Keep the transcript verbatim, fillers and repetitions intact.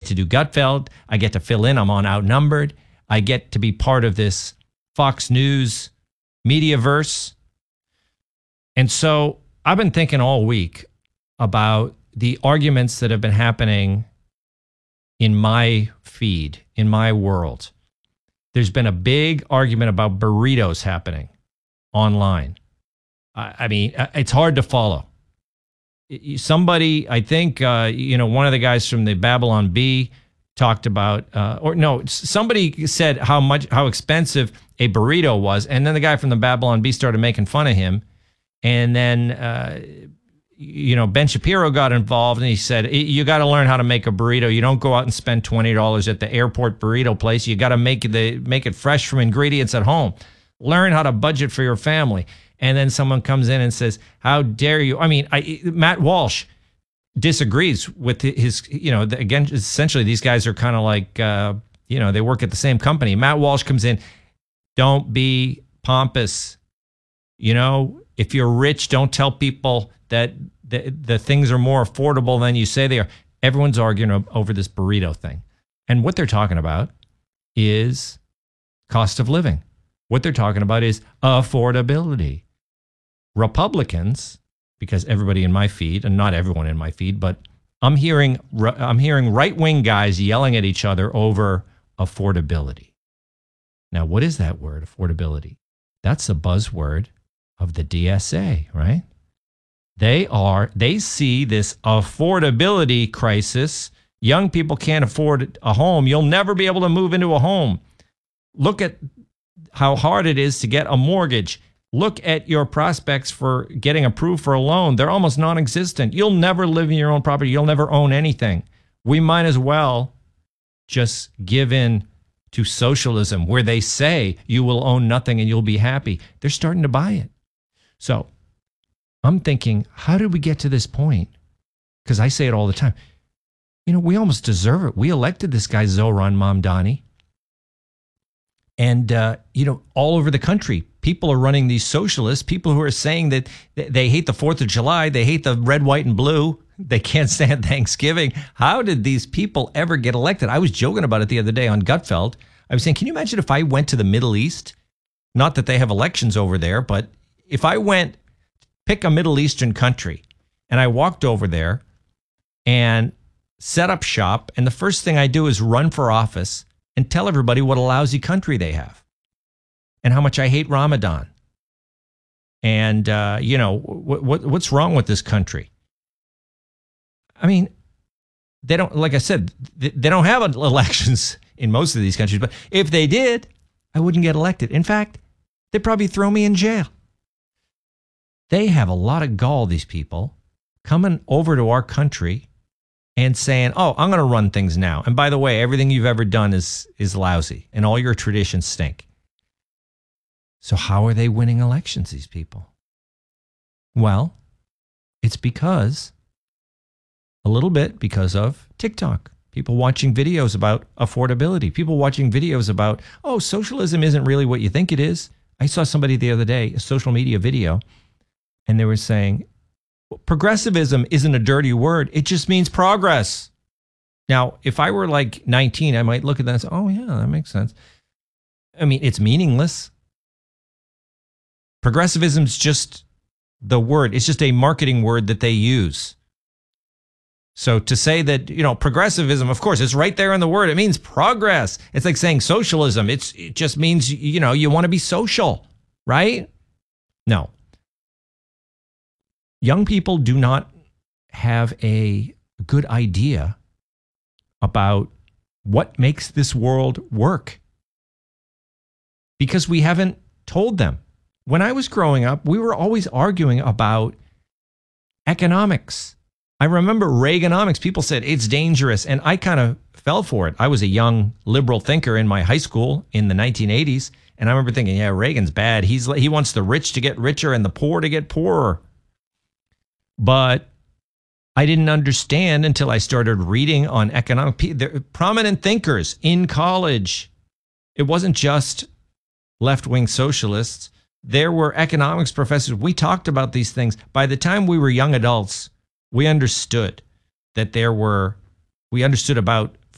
to do Gutfeld. I get to fill in. I'm on Outnumbered. I get to be part of this Fox News Mediaverse. And so I've been thinking all week about the arguments that have been happening in my feed, in my world. There's been a big argument about burritos happening online. I, I mean, it's hard to follow. Somebody, I think, uh, you know, one of the guys from the Babylon Bee talked about, uh, or no, somebody said how much, how expensive a burrito was. And then the guy from the Babylon Bee started making fun of him. And then, uh, you know, Ben Shapiro got involved and he said, you got to learn how to make a burrito. You don't go out and spend twenty dollars at the airport burrito place. You got to make the make it fresh from ingredients at home. Learn how to budget for your family. And then someone comes in and says, how dare you? I mean, I, Matt Walsh disagrees with his, you know, again, essentially these guys are kind of like, uh, you know, they work at the same company. Matt Walsh comes in, don't be pompous. You know, if you're rich, don't tell people that the, the things are more affordable than you say they are. Everyone's arguing over this burrito thing. And what they're talking about is cost of living. What they're talking about is affordability. Republicans, because everybody in my feed, and not everyone in my feed, but I'm hearing I'm hearing right-wing guys yelling at each other over affordability. Now, what is that word, affordability? That's a buzzword of the D S A, right? They are, they see this affordability crisis. Young people can't afford a home. You'll never be able to move into a home. Look at how hard it is to get a mortgage. Look at your prospects for getting approved for a loan. They're almost non-existent. You'll never live in your own property. You'll never own anything. We might as well just give in to socialism, where they say you will own nothing and you'll be happy. They're starting to buy it. So I'm thinking, how did we get to this point? Because I say it all the time. You know, we almost deserve it. We elected this guy, Zohran Mamdani. And, uh, you know, all over the country, people are running these socialists, people who are saying that they hate the fourth of July, they hate the red, white, and blue, they can't stand Thanksgiving. How did these people ever get elected? I was joking about it the other day on Gutfeld. I was saying, can you imagine if I went to the Middle East? Not that they have elections over there, but if I went, pick a Middle Eastern country, and I walked over there and set up shop, and the first thing I do is run for office and tell everybody what a lousy country they have and how much I hate Ramadan. And, uh, you know, what, what what's wrong with this country? I mean, they don't, like I said, they, they don't have elections in most of these countries, but if they did, I wouldn't get elected. In fact, they'd probably throw me in jail. They have a lot of gall, these people, coming over to our country and saying, oh, I'm going to run things now. And by the way, everything you've ever done is is lousy and all your traditions stink. So how are they winning elections, these people? Well, it's because, a little bit because of TikTok. People watching videos about affordability. People watching videos about, oh, socialism isn't really what you think it is. I saw somebody the other day, a social media video, and they were saying, progressivism isn't a dirty word. It just means progress. Now, if I were like nineteen, I might look at that and say, oh, yeah, that makes sense. I mean, it's meaningless. Progressivism is just the word. It's just a marketing word that they use. So to say that, you know, progressivism, of course, it's right there in the word. It means progress. It's like saying socialism. It's, it just means, you know, you want to be social, right? No. Young people do not have a good idea about what makes this world work because we haven't told them. When I was growing up, we were always arguing about economics. I remember Reaganomics. People said it's dangerous, and I kind of fell for it. I was a young liberal thinker in my high school in the nineteen eighties, and I remember thinking, yeah, Reagan's bad. He's he wants the rich to get richer and the poor to get poorer. But I didn't understand until I started reading on economic, the prominent thinkers in college. It wasn't just left-wing socialists. There were economics professors. We talked about these things. By the time we were young adults, we understood that there were, we understood about